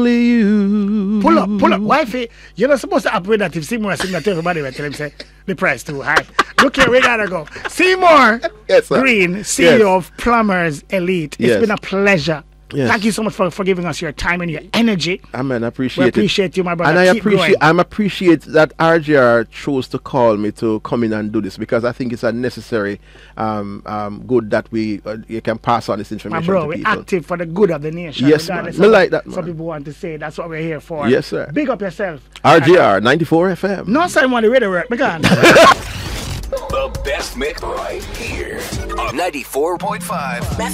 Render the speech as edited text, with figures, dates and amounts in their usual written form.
only you. Pull up. Wifey, you're not supposed to upgrade that if Seymour sing that to everybody. Tell him, say, the price too high. Look here, we gotta go. Seymour Yes, sir. Green, CEO of Plumbers Elite. It's Yes. been a pleasure. Yes. Thank you so much for giving us your time and your energy. Amen. I We appreciate it. appreciate you, my brother. And I Keep going. appreciate that RJR chose to call me to come in and do this, because I think it's a necessary good that you can pass on this My information bro, to we're people. active for the good of the nation. Yes, regardless man. Me of like that, what man. some people want to say. That's what we're here for. Yes, sir. Big up yourself. RJR 94 FM. No sign on the radio work. Because The best mix right here on 94.5.